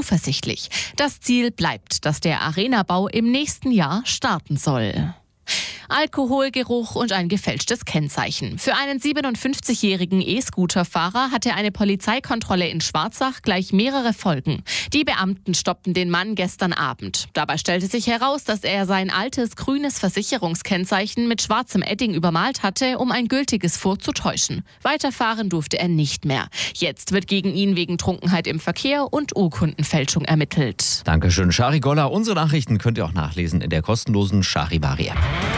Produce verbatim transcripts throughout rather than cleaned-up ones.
zuversichtlich. Das Ziel bleibt, dass der Arenabau im nächsten Jahr starten soll. Alkoholgeruch und ein gefälschtes Kennzeichen. Für einen siebenundfünfzigjährigen E-Scooter-Fahrer hatte eine Polizeikontrolle in Schwarzach gleich mehrere Folgen. Die Beamten stoppten den Mann gestern Abend. Dabei stellte sich heraus, dass er sein altes grünes Versicherungskennzeichen mit schwarzem Edding übermalt hatte, um ein gültiges vorzutäuschen. Weiterfahren durfte er nicht mehr. Jetzt wird gegen ihn wegen Trunkenheit im Verkehr und Urkundenfälschung ermittelt. Dankeschön, Shari Golla. Unsere Nachrichten könnt ihr auch nachlesen in der kostenlosen Charivari-App.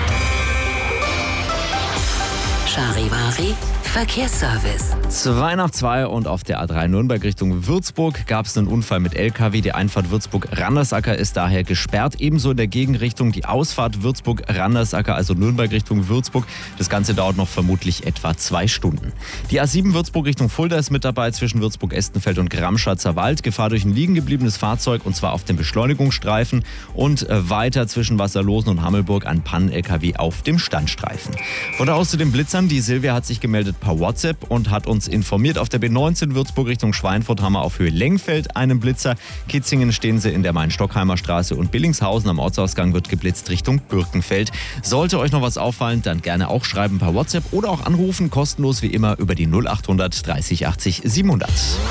Charivari Verkehrsservice. Zwei nach zwei und auf der A drei Nürnberg Richtung Würzburg gab es einen Unfall mit L K W. Die Einfahrt Würzburg-Randersacker ist daher gesperrt. Ebenso in der Gegenrichtung die Ausfahrt Würzburg-Randersacker, also Nürnberg Richtung Würzburg. Das Ganze dauert noch vermutlich etwa zwei Stunden. Die A sieben Würzburg Richtung Fulda ist mit dabei zwischen Würzburg-Estenfeld und Gramschatzer Wald. Gefahr durch ein liegen gebliebenes Fahrzeug und zwar auf dem Beschleunigungsstreifen und weiter zwischen Wasserlosen und Hammelburg ein Pannen-L K W auf dem Standstreifen. Von da aus zu den Blitzern. Die Silvia hat sich gemeldet per WhatsApp und hat uns informiert, auf der B neunzehn Würzburg Richtung Schweinfurt haben wir auf Höhe Lengfeld einen Blitzer. Kitzingen stehen sie in der Main-Stockheimer Straße und Billingshausen am Ortsausgang wird geblitzt Richtung Birkenfeld. Sollte euch noch was auffallen, dann gerne auch schreiben per WhatsApp oder auch anrufen, kostenlos wie immer über die null acht hundert dreißig achtzig siebenhundert.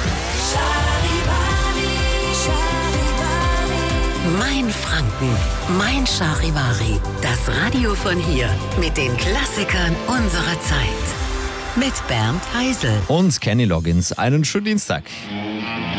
Mein Franken, mein Charivari, das Radio von hier mit den Klassikern unserer Zeit. Mit Bernd Heisel und Kenny Loggins. Einen schönen Dienstag.